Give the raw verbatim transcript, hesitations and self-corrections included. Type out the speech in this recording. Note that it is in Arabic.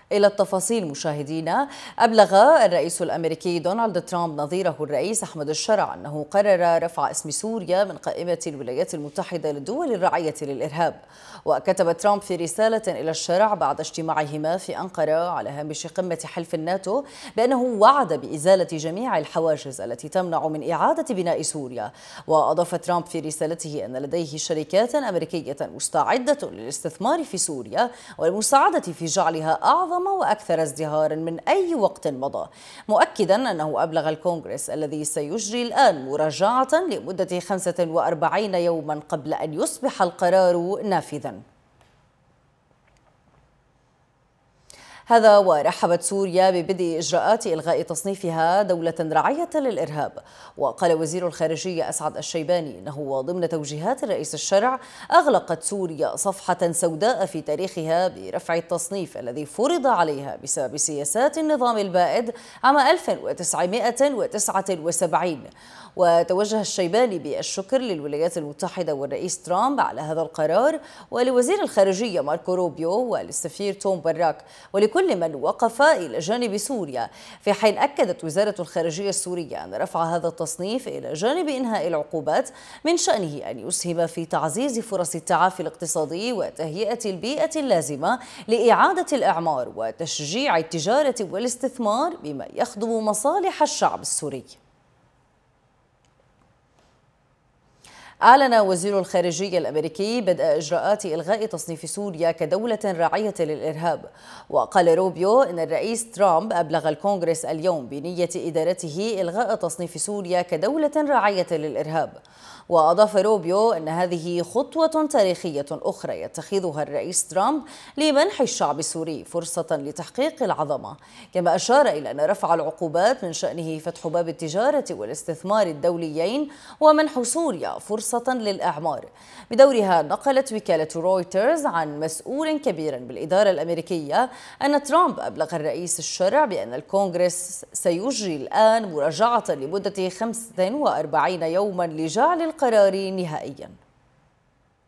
إلى التفاصيل مشاهدينا. أبلغ الرئيس الأمريكي دونالد ترامب نظيره الرئيس أحمد الشرع أنه قرر رفع اسم سوريا من قائمة الولايات المتحدة للدول الراعية للإرهاب. وكتب ترامب في رسالة إلى الشرع بعد اجتماعهما في أنقرة على هامش قمة حلف الناتو بأنه وعد بإزالة جميع الحواجز التي تمنع من إعادة بناء سوريا. وأضاف ترامب في رسالته أن لديه شركات أمريكية مستعدة للاستثمار في سوريا والمساعدة في جعلها أعظم وأكثر ازدهارا من أي وقت مضى، مؤكدا أنه أبلغ الكونغرس الذي سيجري الآن مراجعة لمدة خمسة وأربعين يوما قبل أن يصبح القرار نافذا. هذا ورحبت سوريا ببدء إجراءات إلغاء تصنيفها دولة راعية للإرهاب. وقال وزير الخارجية أسعد الشيباني أنه وضمن توجيهات الرئيس الشرع أغلقت سوريا صفحة سوداء في تاريخها برفع التصنيف الذي فرض عليها بسبب سياسات النظام البائد عام ألف وتسعمائة وتسعة وسبعين. وتوجه الشيباني بالشكر للولايات المتحدة والرئيس ترامب على هذا القرار، ولوزير الخارجية ماركو روبيو وللسفير توم براك ولكل من وقف إلى جانب سوريا. في حين أكدت وزارة الخارجية السورية أن رفع هذا التصنيف إلى جانب إنهاء العقوبات من شأنه أن يسهم في تعزيز فرص التعافي الاقتصادي وتهيئة البيئة اللازمة لإعادة الإعمار وتشجيع التجارة والاستثمار بما يخدم مصالح الشعب السوري. أعلن وزير الخارجية الأمريكي بدء إجراءات إلغاء تصنيف سوريا كدولة راعية للإرهاب. وقال روبيو إن الرئيس ترامب أبلغ الكونغرس اليوم بنية إدارته إلغاء تصنيف سوريا كدولة راعية للإرهاب. وأضاف روبيو أن هذه خطوة تاريخية أخرى يتخذها الرئيس ترامب لمنح الشعب السوري فرصة لتحقيق العظمة. كما أشار إلى أن رفع العقوبات من شأنه فتح باب التجارة والاستثمار الدوليين ومنح سوريا فرصة للإعمار. بدورها نقلت وكالة رويترز عن مسؤول كبير بالإدارة الأمريكية أن ترامب أبلغ الرئيس الشرع بأن الكونغرس سيجري الآن مراجعة لمدة خمسة وأربعين يوما لجعل القرار نهائيا.